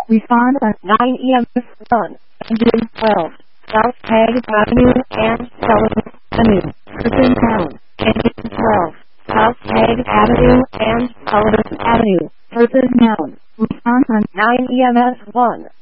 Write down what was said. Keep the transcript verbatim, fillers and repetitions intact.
Respond on nine E M S one. Engine twelve. South Haggard Avenue and Sullivan Avenue. Person down. Engine twelve. South Haggard Avenue and Sullivan Avenue. Person down. Respond on nine E M S one.